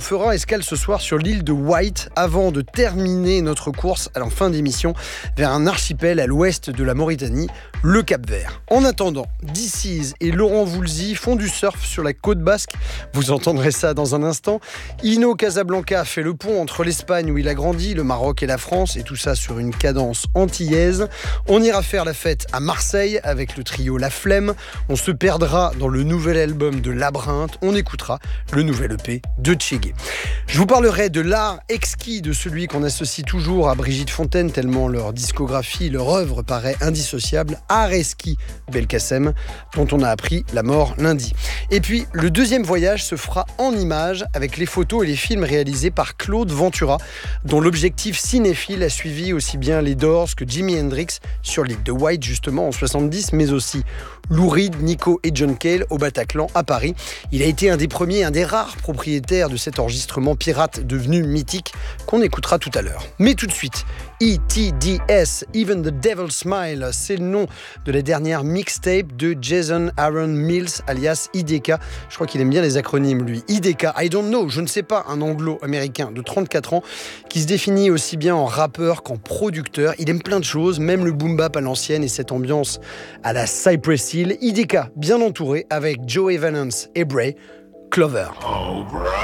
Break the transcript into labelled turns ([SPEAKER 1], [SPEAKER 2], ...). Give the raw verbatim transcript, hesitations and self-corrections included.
[SPEAKER 1] fera escale ce soir sur l'île de White avant de terminer notre course à la fin d'émission vers un archipel à l'ouest de la Mauritanie, le Cap-Vert. En attendant, D C's et Laurent Voulzy font du surf sur la côte basque. Vous entendrez ça dans un instant. Ino Casablanca fait le pont entre l'Espagne où il a grandi, le Maroc et la France, et tout ça sur une cadence antillaise. On ira faire la fête à Marseille avec le trio La Flemme. On se perdra dans le nouvel album de Labyrinthe. On écoutera le nouvel E P de Tchégué. Je vous parlerai de l'art exquis de celui qu'on associe toujours à Brigitte Fontaine, tellement leur discographie, leur œuvre paraît indissociable. Areski Belkacem, dont on a appris la mort lundi. Et puis, le deuxième voyage se fera en images avec les photos et les films réalisés par Claude Ventura, dont l'objectif cinéphile a suivi aussi bien les Doors que Jimi Hendrix sur l'île de White, justement en soixante-dix, mais aussi Lou Reed, Nico et John Cale au Bataclan à Paris. Il a été un des premiers, un des rares propriétaires de cet enregistrement pirate devenu mythique qu'on écoutera tout à l'heure. Mais tout de suite, E T D S, Even the Devil Smile, c'est le nom de la dernière mixtape de Jason Aaron Mills, alias I D K. Je crois qu'il aime bien les acronymes, lui. I D K, I don't know, je ne sais pas, un anglo-américain de trente-quatre ans qui se définit aussi bien en rappeur qu'en producteur. Il aime plein de choses, même le boom bap à l'ancienne et cette ambiance à la Cypress Hill. I D K, bien entouré avec Joey Valence et Bray, Clover.